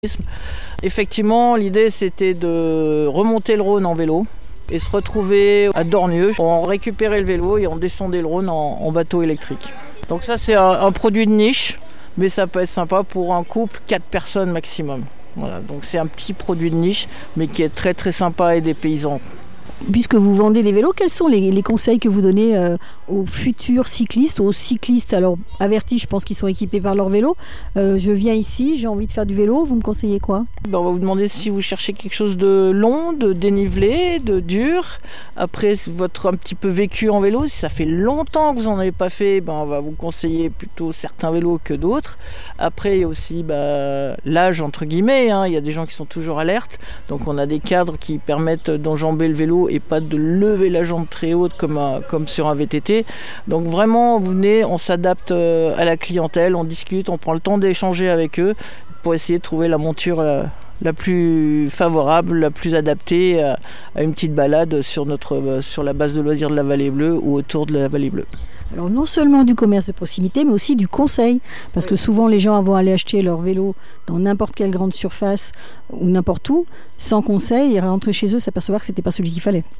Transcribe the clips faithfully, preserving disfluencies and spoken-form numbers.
Effectivement, l'idée c'était de remonter le Rhône en vélo et se retrouver à Dornieux. On récupérait le vélo et on descendait le Rhône en, en bateau électrique. Donc ça c'est un, un produit de niche, mais ça peut être sympa pour un couple, quatre personnes maximum. Voilà, donc c'est un petit produit de niche, mais qui est très très sympa et des paysans. Puisque vous vendez des vélos, quels sont les, les conseils que vous donnez euh, aux futurs cyclistes, aux cyclistes alors avertis, je pense qu'ils sont équipés par leur vélo. Euh, je viens ici, j'ai envie de faire du vélo, vous me conseillez quoi ? Ben, on va vous demander si vous cherchez quelque chose de long, de dénivelé, de dur. Après, votre un petit peu vécu en vélo, si ça fait longtemps que vous n'en avez pas fait, ben, on va vous conseiller plutôt certains vélos que d'autres. Après, il y a aussi ben, l'âge, entre guillemets. Hein. Il y a des gens qui sont toujours alertes. Donc, on a des cadres qui permettent d'enjamber le vélo et pas de lever la jambe très haute comme, un, comme sur un V T T. Donc vraiment, vous venez, on s'adapte à la clientèle, on discute, on prend le temps d'échanger avec eux pour essayer de trouver la monture la, la plus favorable, la plus adaptée à, à une petite balade sur, notre, sur la base de loisirs de la Vallée Bleue ou autour de la Vallée Bleue. Alors non seulement du commerce de proximité, mais aussi du conseil. Parce que souvent les gens vont aller acheter leur vélo dans n'importe quelle grande surface ou n'importe où, sans conseil, et rentrer chez eux, s'apercevoir que c'était pas celui qu'il fallait.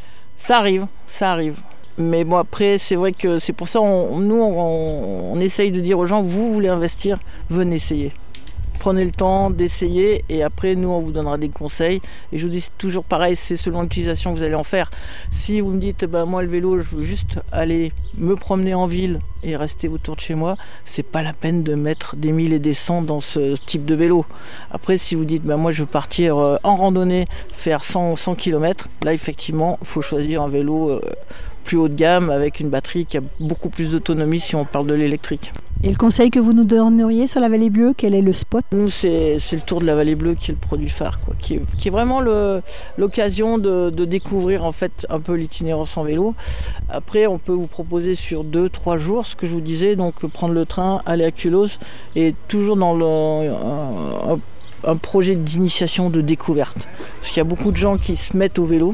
Ça arrive, ça arrive. Mais bon après, c'est vrai que c'est pour ça on, nous on, on essaye de dire aux gens, vous voulez investir, venez essayer. Prenez le temps d'essayer et après nous on vous donnera des conseils et je vous dis c'est toujours pareil, c'est selon l'utilisation que vous allez en faire. Si vous me dites bah, moi le vélo je veux juste aller me promener en ville et rester autour de chez moi, c'est pas la peine de mettre des milles et des cents dans ce type de vélo. Après si vous dites bah, moi je veux partir en randonnée, faire cent kilomètres, là effectivement il faut choisir un vélo euh, plus haut de gamme avec une batterie qui a beaucoup plus d'autonomie si on parle de l'électrique. Et le conseil que vous nous donneriez sur la Vallée Bleue, quel est le spot ? Nous, c'est, c'est le Tour de la Vallée Bleue qui est le produit phare, quoi, qui, est, qui est vraiment le, l'occasion de, de découvrir en fait un peu l'itinérance en vélo. Après, on peut vous proposer sur deux trois jours, ce que je vous disais, donc prendre le train, aller à Culose, et toujours dans le, un, un, un projet d'initiation, de découverte. Parce qu'il y a beaucoup de gens qui se mettent au vélo,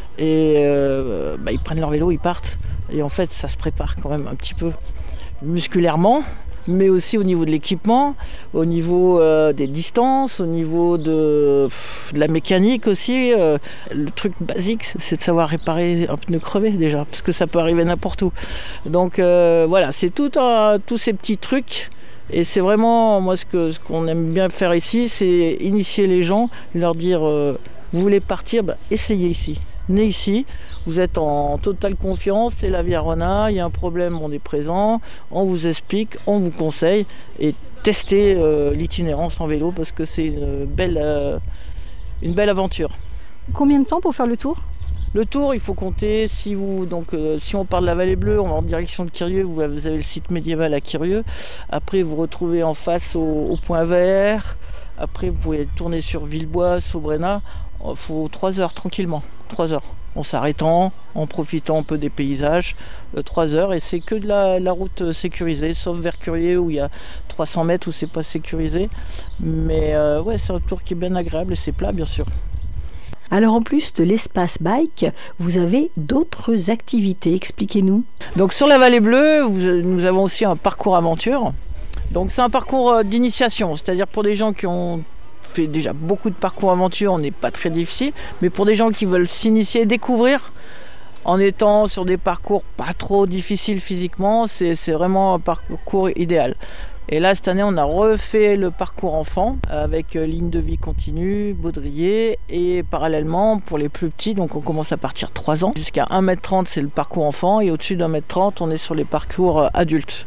et euh, bah, ils prennent leur vélo, ils partent, et en fait, ça se prépare quand même un petit peu musculairement, mais aussi au niveau de l'équipement, au niveau euh, des distances, au niveau de, de la mécanique aussi. Euh, le truc basique, c'est de savoir réparer un pneu crevé déjà, parce que ça peut arriver n'importe où. Donc euh, voilà, c'est tout un, tous ces petits trucs. Et c'est vraiment, moi, ce, que, ce qu'on aime bien faire ici, c'est initier les gens, leur dire, euh, vous voulez partir, bah, essayez ici. Venez ici, vous êtes en totale confiance, c'est la Via Rona, il y a un problème, on est présent, on vous explique, on vous conseille et testez euh, l'itinérance en vélo parce que c'est une belle, euh, une belle aventure. Combien de temps pour faire le tour ? Le tour, il faut compter, si, vous, donc, euh, si on part de la Vallée Bleue, on va en direction de Quirieu, vous avez, vous avez le site médiéval à Quirieu, après vous retrouvez en face au, au point vert, après vous pouvez tourner sur Villebois, Sobrena, il faut trois heures tranquillement, trois heures. En s'arrêtant, en profitant un peu des paysages, euh, trois heures et c'est que de la, la route sécurisée, sauf vers Quirieu où il y a trois cents mètres où c'est pas sécurisé. Mais euh, ouais, c'est un tour qui est bien agréable et c'est plat bien sûr. Alors en plus de l'espace bike, vous avez d'autres activités, expliquez-nous. Donc sur la Vallée Bleue, vous, nous avons aussi un parcours aventure. Donc c'est un parcours d'initiation, c'est-à-dire pour des gens qui ont fait déjà beaucoup de parcours aventure, on n'est pas très difficile, mais pour des gens qui veulent s'initier, découvrir, en étant sur des parcours pas trop difficiles physiquement, c'est, c'est vraiment un parcours idéal. Et là, cette année, on a refait le parcours enfant avec ligne de vie continue, baudrier et parallèlement pour les plus petits, donc on commence à partir de trois ans. Jusqu'à un mètre trente, c'est le parcours enfant et au-dessus d'un mètre trente, on est sur les parcours adultes.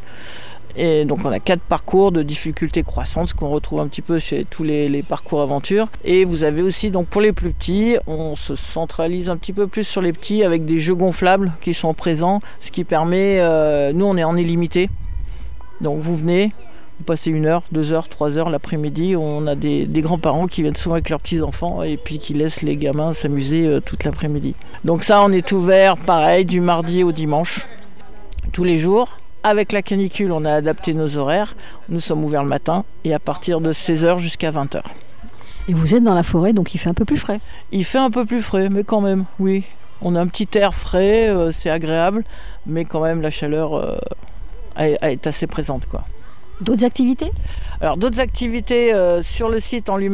Et donc on a quatre parcours de difficulté croissante, ce qu'on retrouve un petit peu chez tous les, les parcours aventure. Et vous avez aussi, donc pour les plus petits, on se centralise un petit peu plus sur les petits avec des jeux gonflables qui sont présents, ce qui permet, euh, nous on est en illimité. Donc vous venez, vous passez une heure, deux heures, trois heures l'après-midi, on a des, des grands-parents qui viennent souvent avec leurs petits-enfants et puis qui laissent les gamins s'amuser euh, toute l'après-midi. Donc ça on est ouvert pareil du mardi au dimanche, tous les jours. Avec la canicule, on a adapté nos horaires. Nous sommes ouverts le matin et à partir de seize heures jusqu'à vingt heures. Et vous êtes dans la forêt, donc il fait un peu plus frais. Il fait un peu plus frais, mais quand même, oui. On a un petit air frais, euh, c'est agréable, mais quand même la chaleur euh, est, est assez présente, quoi. D'autres activités ? Alors d'autres activités euh, sur le site en lui-même.